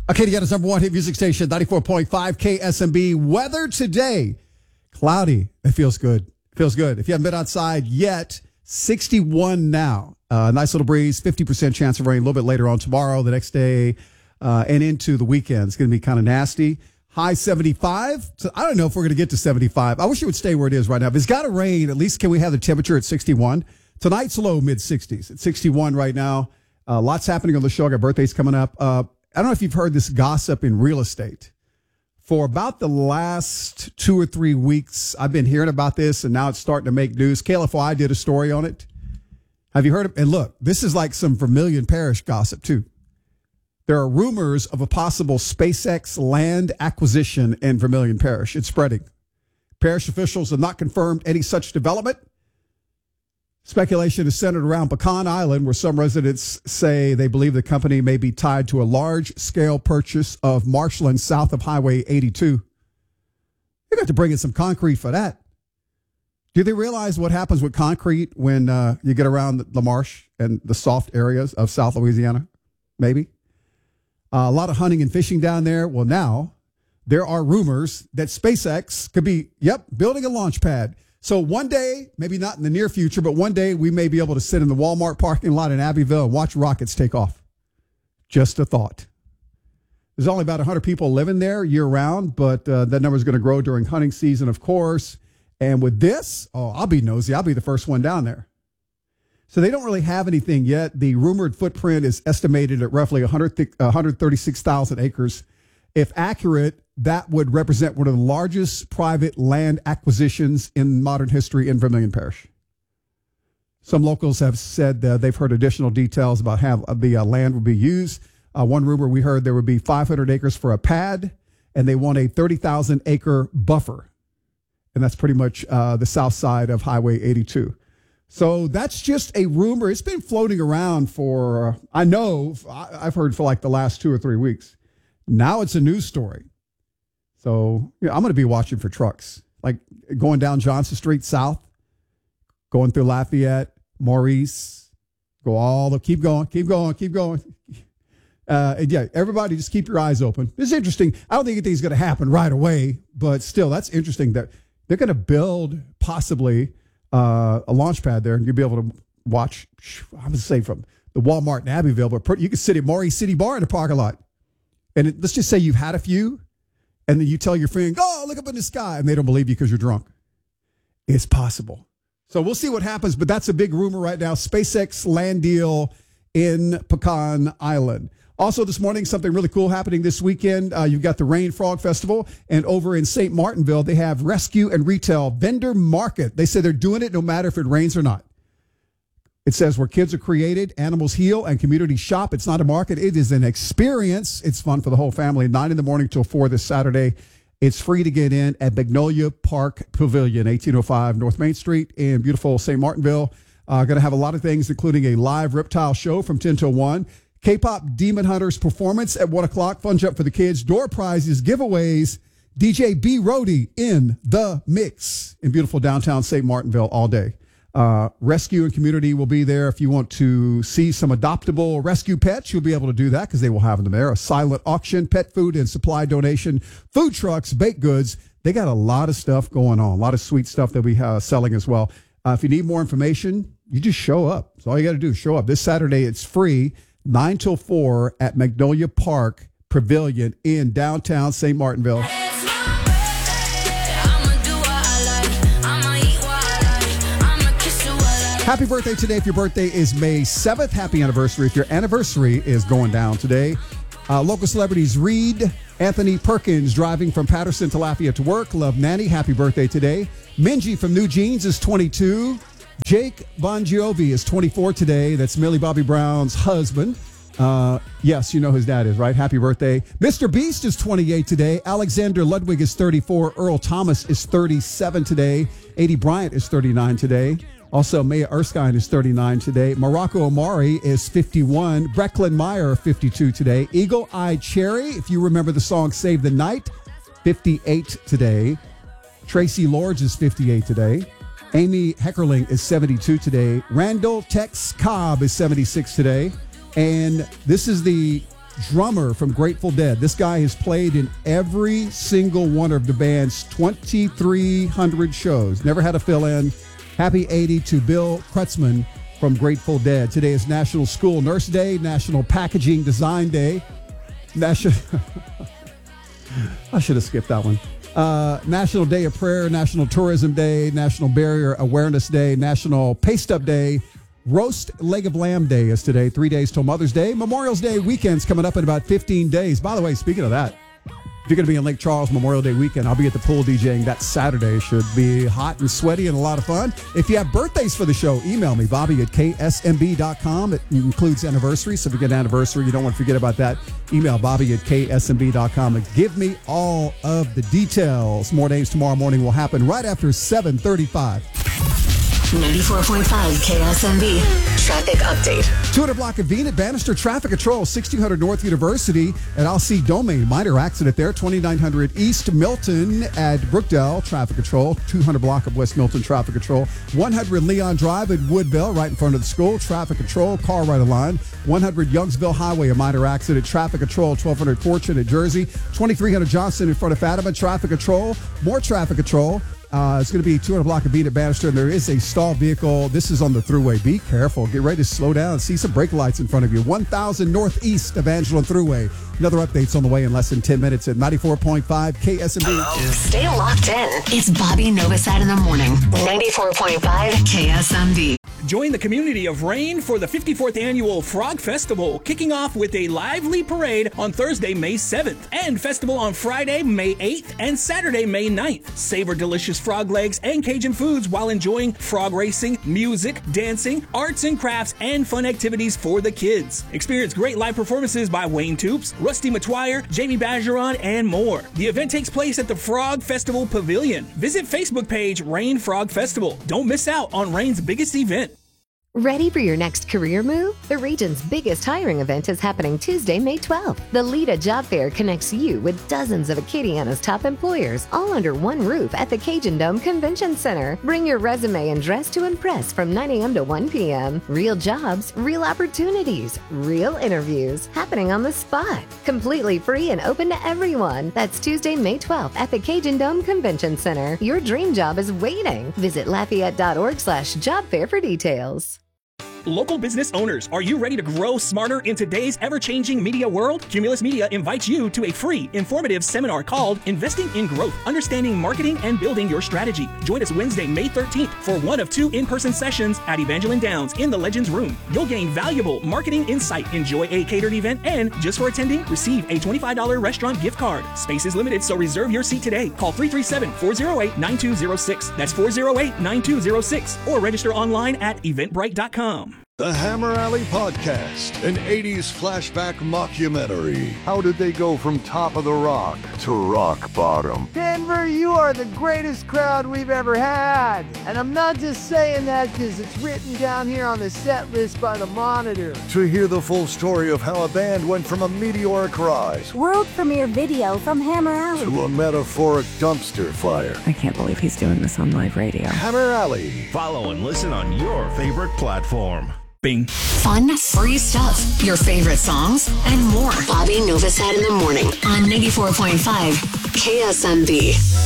Acadiana's number one hit music station, 94.5 KSMB. Weather today, cloudy. It feels good. Feels good. If you haven't been outside yet, 61 now. Nice little breeze, 50% chance of rain a little bit later on tomorrow, the next day, and into the weekend. It's going to be kind of nasty. High 75. So I don't know if we're going to get to 75. I wish it would stay where it is right now. If it's got to rain, at least can we have the temperature at 61? Tonight's low, mid-60s. It's 61 right now. Lots happening on the show. I got birthdays coming up. I don't know if you've heard this gossip in real estate. For about the last 2 or 3 weeks, I've been hearing about this, and now it's starting to make news. KLFY did a story on it. Have you heard of it? And look, this is like some Vermilion Parish gossip, too. There are rumors of a possible SpaceX land acquisition in Vermilion Parish. It's spreading. Parish officials have not confirmed any such development. Speculation is centered around Pecan Island, where some residents say they believe the company may be tied to a large-scale purchase of marshland south of Highway 82. They got to bring in some concrete for that. Do they realize what happens with concrete when you get around the marsh and the soft areas of South Louisiana? Maybe. A lot of hunting and fishing down there. Well, now there are rumors that SpaceX could be, building a launch pad. So one day, maybe not in the near future, but one day we may be able to sit in the Walmart parking lot in Abbeville and watch rockets take off. Just a thought. There's only about 100 people living there year-round, but that number is going to grow during hunting season, of course. And with this, I'll be nosy. I'll be the first one down there. So they don't really have anything yet. The rumored footprint is estimated at roughly 136,000 acres. If accurate, that would represent one of the largest private land acquisitions in modern history in Vermilion Parish. Some locals have said they've heard additional details about how the land will be used. One rumor we heard there would be 500 acres for a pad, and they want a 30,000 acre buffer. And that's pretty much the south side of Highway 82. So that's just a rumor. It's been floating around for, I've heard for like the last 2 or 3 weeks. Now it's a news story. So I'm going to be watching for trucks, like going down Johnson Street South, going through Lafayette, Maurice, keep going. And everybody just keep your eyes open. It's interesting. I don't think anything's going to happen right away, but still, that's interesting that they're going to build possibly a launch pad there, and you'll be able to watch, I would say, from the Walmart in Abbeville, but you can sit at Maurice City Bar in the parking lot. And let's just say you've had a few, and then you tell your friend, look up in the sky, and they don't believe you because you're drunk. It's possible. So we'll see what happens, but that's a big rumor right now. SpaceX land deal in Pecan Island. Also this morning, something really cool happening this weekend. You've got the Rain Frog Festival, and over in St. Martinville, they have Rescue and Retail Vendor Market. They say they're doing it no matter if it rains or not. It says where kids are created, animals heal, and community shop. It's not a market. It is an experience. It's fun for the whole family. 9 in the morning till 4 this Saturday. It's free to get in at Magnolia Park Pavilion, 1805 North Main Street in beautiful St. Martinville. Going to have a lot of things, including a live reptile show from 10 till 1. K-pop Demon Hunters performance at 1 o'clock. Fun jump for the kids. Door prizes, giveaways. DJ B. Rody in the mix in beautiful downtown St. Martinville all day. Rescue and community will be there. If you want to see some adoptable rescue pets, you'll be able to do that because they will have them there. A silent auction, pet food and supply donation, food trucks, baked goods. They got a lot of stuff going on, a lot of sweet stuff they'll be selling as well. If you need more information, you just show up. That's all you got to do, show up. This Saturday, it's free, 9 till 4 at Magnolia Park Pavilion in downtown St. Martinville. Happy birthday today if your birthday is May 7th. Happy anniversary if your anniversary is going down today. Local celebrities Reed, Anthony Perkins driving from Patterson to Lafayette to work. Love Nanny. Happy birthday today. Minji from New Jeans is 22. Jake Bon Jovi is 24 today. That's Millie Bobby Brown's husband. Yes, you know his dad is, right? Happy birthday. Mr. Beast is 28 today. Alexander Ludwig is 34. Earl Thomas is 37 today. A.D. Bryant is 39 today. Also, Maya Erskine is 39 today. Morocco Amari is 51. Brecklin Meyer, 52 today. Eagle Eye Cherry, if you remember the song Save the Night, 58 today. Tracy Lords is 58 today. Amy Heckerling is 72 today. Randall Tex Cobb is 76 today. And this is the drummer from Grateful Dead. This guy has played in every single one of the band's 2,300 shows. Never had a fill-in. Happy 80 to Bill Kreutzmann from Grateful Dead. Today is National School Nurse Day, National Packaging Design Day, I should have skipped that one. National Day of Prayer, National Tourism Day, National Barrier Awareness Day, National Paste Up Day, Roast Leg of Lamb Day is today. 3 days till Mother's Day. Memorial Day weekend's coming up in about 15 days. By the way, speaking of that, if you're going to be in Lake Charles Memorial Day weekend, I'll be at the pool DJing that Saturday. Should be hot and sweaty and a lot of fun. If you have birthdays for the show, email me, Bobby@ksmb.com. It includes anniversaries. So if you get an anniversary, you don't want to forget about that. Email Bobby@ksmb.com and give me all of the details. More days tomorrow morning will happen right after 7:35. 94.5 KSMB traffic update. 200 block of Venus, Bannister traffic control, 1600 North University at Alcee Domain. Minor accident there. 2900 East Milton at Brookdale traffic control. 200 block of West Milton traffic control. 100 Leon Drive at Woodville right in front of the school. Traffic control, car right of line. 100 Youngsville Highway, a minor accident. Traffic control, 1200 Fortune at Jersey. 2300 Johnson in front of Fatima. Traffic control, more traffic control. It's going to be 200 block of Beat at Bannister, and there is a stalled vehicle. This is on the thruway. Be careful. Get ready to slow down. See some brake lights in front of you. 1000 Northeast Evangeline Thruway. Another update's on the way in less than 10 minutes at 94.5 KSMB. Stay locked in. It's Bobby Novosad in the morning. 94.5 KSMB. Join the community of Rain for the 54th Annual Frog Festival, kicking off with a lively parade on Thursday, May 7th, and festival on Friday, May 8th, and Saturday, May 9th. Savor delicious frog legs and Cajun foods while enjoying frog racing, music, dancing, arts and crafts, and fun activities for the kids. Experience great live performances by Wayne Toops, Rusty Matwire, Jamie Bajeron, and more. The event takes place at the Frog Festival Pavilion. Visit Facebook page Rain Frog Festival. Don't miss out on Rain's biggest event. Ready for your next career move? The region's biggest hiring event is happening Tuesday, May 12th. The Lita Job Fair connects you with dozens of Acadiana's top employers, all under one roof at the Cajun Dome Convention Center. Bring your resume and dress to impress from 9 a.m. to 1 p.m. Real jobs, real opportunities, real interviews happening on the spot. Completely free and open to everyone. That's Tuesday, May 12th at the Cajun Dome Convention Center. Your dream job is waiting. Visit Lafayette.org/job fair for details. Local business owners, are you ready to grow smarter in today's ever-changing media world? Cumulus Media invites you to a free, informative seminar called Investing in Growth, Understanding Marketing and Building Your Strategy. Join us Wednesday, May 13th for one of 2 in-person sessions at Evangeline Downs in the Legends Room. You'll gain valuable marketing insight, enjoy a catered event, and just for attending, receive a $25 restaurant gift card. Space is limited, so reserve your seat today. Call 337-408-9206. That's 408-9206. Or register online at eventbrite.com. The Hammer Alley Podcast, an 80s flashback mockumentary. How did they go from top of the rock to rock bottom? Denver, you are the greatest crowd we've ever had. And I'm not just saying that because it's written down here on the set list by the Monitor. To hear the full story of how a band went from a meteoric rise World premiere video from Hammer Alley to a metaphoric dumpster fire. I can't believe he's doing this on live radio. Hammer Alley. Follow and listen on your favorite platform. Bing. Fun, free stuff, your favorite songs, and more. Bobby Novosad in the morning on 94.5 KSMB.